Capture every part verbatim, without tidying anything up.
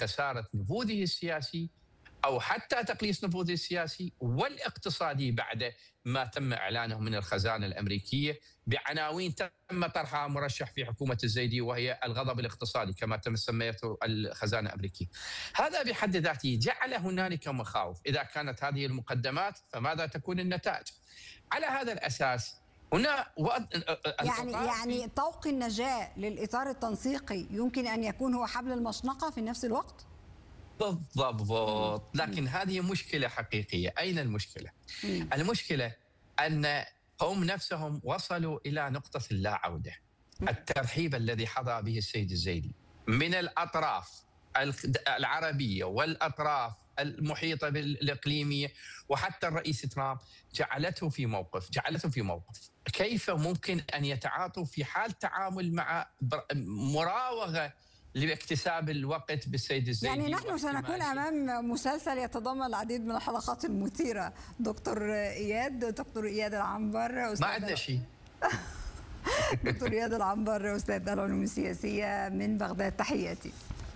لخسارة نفوذه السياسي أو حتى تقليص نفوذه السياسي والاقتصادي بعد ما تم إعلانه من الخزانة الأمريكية بعناوين تم طرحها مرشح في حكومة الزيدي، وهي الغضب الاقتصادي كما تم سميته الخزانة الأمريكية. هذا بحد ذاته جعل هنالك مخاوف، إذا كانت هذه المقدمات فماذا تكون النتائج؟ على هذا الأساس هنا يعني يعني طوق النجاة للإطار التنسيقي يمكن أن يكون هو حبل المشنقة في نفس الوقت؟ بالضبط، لكن هذه مشكلة حقيقية. أين المشكلة؟ مم. المشكلة أن هم نفسهم وصلوا إلى نقطة اللا عودة. مم. الترحيب الذي حظى به السيد الزيدي من الأطراف العربية والأطراف المحيطة بالإقليمية وحتى الرئيس ترامب جعلته في موقف جعلته في موقف كيف ممكن أن يتعاطوا في حال تعامل مع مراوغة لاكتساب الوقت بالسيد الزيدي. يعني نحن سنكون أمام مسلسل يتضمن العديد من الحلقات المثيرة. دكتور إياد دكتور إياد العنبر ما عندنا شيء. دكتور إياد العنبر أستاذ العلوم السياسية من بغداد، تحياتي.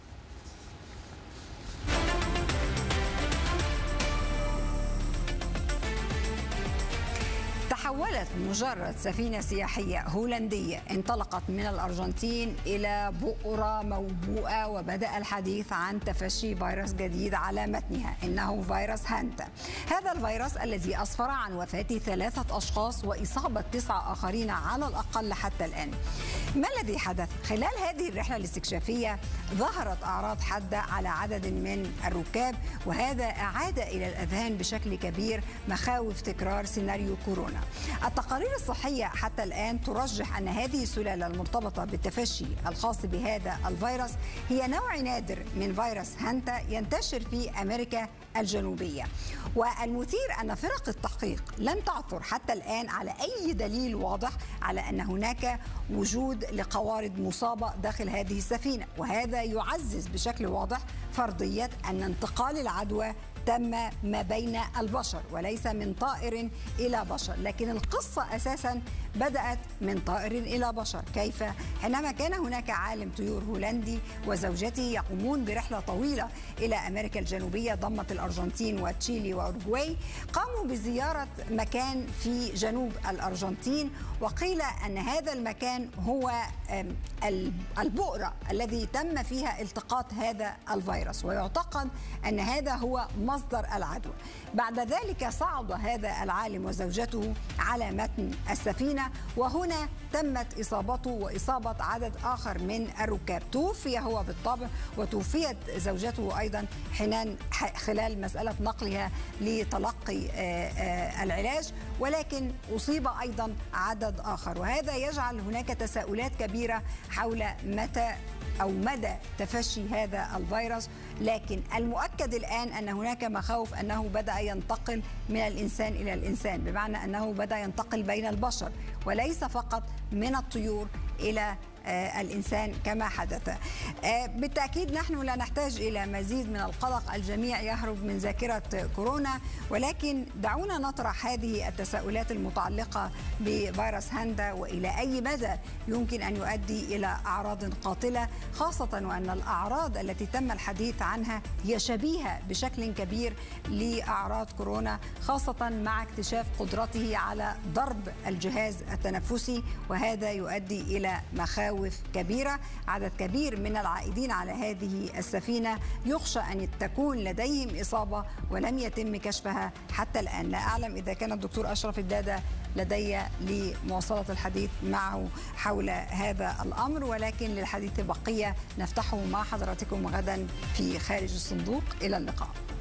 تحولت مجرد سفينة سياحية هولندية انطلقت من الأرجنتين إلى بؤرة موبوءة، وبدأ الحديث عن تفشي فيروس جديد على متنها، إنه فيروس هانتا. هذا الفيروس الذي أسفر عن وفاة ثلاثة أشخاص وإصابة تسعة آخرين على الأقل حتى الآن. ما الذي حدث؟ خلال هذه الرحلة الاستكشافية ظهرت أعراض حادة على عدد من الركاب، وهذا أعاد إلى الأذهان بشكل كبير مخاوف تكرار سيناريو كورونا. التقارير الصحية حتى الآن ترجح أن هذه السلالة المرتبطة بالتفشي الخاص بهذا الفيروس هي نوع نادر من فيروس هانتا ينتشر في أمريكا الجنوبية. والمثير أن فرق التحقيق لم تعثر حتى الآن على أي دليل واضح على أن هناك وجود لقوارض مصابة داخل هذه السفينة، وهذا يعزز بشكل واضح فرضية أن انتقال العدوى تم ما بين البشر وليس من طائر إلى بشر. لكن القصة أساساً بدأت من طائر إلى بشر. كيف؟ حينما كان هناك عالم طيور هولندي وزوجته يقومون برحلة طويلة إلى أمريكا الجنوبية ضمت الأرجنتين وتشيلي وأوروغواي، قاموا بزيارة مكان في جنوب الأرجنتين، وقيل أن هذا المكان هو البؤرة الذي تم فيها التقاط هذا الفيروس، ويعتقد أن هذا هو مصدر العدوى. بعد ذلك صعد هذا العالم وزوجته على متن السفينة، وهنا تمت إصابته وإصابة عدد آخر من الركاب. توفي هو بالطبع وتوفيت زوجته أيضا حنان خلال مسألة نقلها لتلقي العلاج، ولكن أصيب أيضا عدد آخر، وهذا يجعل هناك تساؤلات كبيرة حول متى أو مدى تفشي هذا الفيروس. لكن المؤكد الآن أن هناك مخاوف أنه بدأ ينتقل من الإنسان إلى الإنسان، بمعنى أنه بدأ ينتقل بين البشر وليس فقط من الطيور إلى الإنسان كما حدث. بالتأكيد نحن لا نحتاج إلى مزيد من القلق، الجميع يهرب من ذاكرة كورونا، ولكن دعونا نطرح هذه التساؤلات المتعلقة بفيروس هانتا وإلى أي مدى يمكن أن يؤدي إلى أعراض قاتلة، خاصة وأن الأعراض التي تم الحديث عنها هي شبيهة بشكل كبير لأعراض كورونا، خاصة مع اكتشاف قدرته على ضرب الجهاز التنفسي، وهذا يؤدي إلى مخاوف كبيرة. عدد كبير من العائدين على هذه السفينة يخشى أن تكون لديهم إصابة ولم يتم كشفها حتى الآن. لا أعلم إذا كان الدكتور أشرف الدادة لدي لمواصلة الحديث معه حول هذا الأمر، ولكن للحديث بقية نفتحه مع حضراتكم غدا في خارج الصندوق. إلى اللقاء.